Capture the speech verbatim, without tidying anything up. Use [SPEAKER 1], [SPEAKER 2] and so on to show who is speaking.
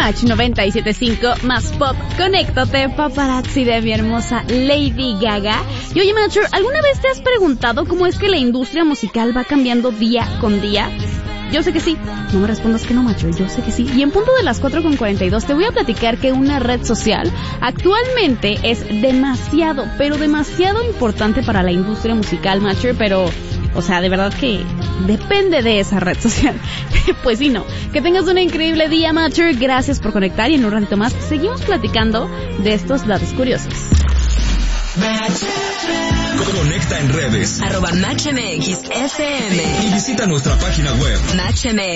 [SPEAKER 1] Match noventa y siete punto cinco más pop. Conéctate, paparazzi de mi hermosa Lady Gaga. Y oye, Matcher, ¿alguna vez te has preguntado cómo es que la industria musical va cambiando día con día? Yo sé que sí. No me respondas que no, macho. Yo sé que sí. Y en punto de las cuatro con cuarenta y dos te voy a platicar que una red social actualmente es demasiado, pero demasiado importante para la industria musical, macho. Pero, o sea, de verdad que depende de esa red social. Pues sí, no. Que tengas un increíble día, macho. Gracias por conectar y en un ratito más seguimos platicando de estos datos curiosos.
[SPEAKER 2] Conecta en redes
[SPEAKER 3] arroba Match M X F M
[SPEAKER 2] y visita nuestra página web
[SPEAKER 3] Match M X.